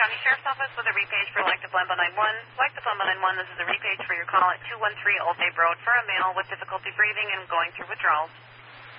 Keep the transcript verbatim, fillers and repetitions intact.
County Sheriff's Office with a repage for Like the Flambo nine one. Like the Flambo nine one, this is a repage for your call at two one three Old Bay Road for a male with difficulty breathing and going through withdrawals.